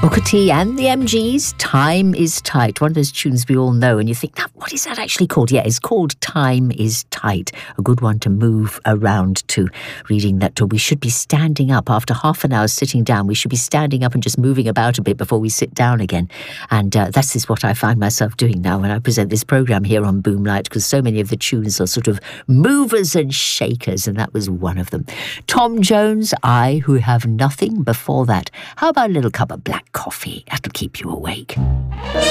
Booker T and the MGs, Time is Tight. One of those tunes we all know, and you think, what is that actually called? Yeah, it's called Time is Tight. A good one to move around to. Reading that we should be standing up after half an hour sitting down. We should be standing up and just moving about a bit before we sit down again. And that is what I find myself doing now when I present this program here on Boomlight, because so many of the tunes are sort of movers and shakers, and that was one of them. Tom Jones, I Who Have Nothing before that. How about a little cup of black coffee? That'll keep you awake.